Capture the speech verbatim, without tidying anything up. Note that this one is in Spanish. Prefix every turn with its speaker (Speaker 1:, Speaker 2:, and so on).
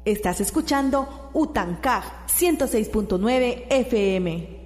Speaker 1: Estás escuchando Utancaj ciento seis punto nueve F M.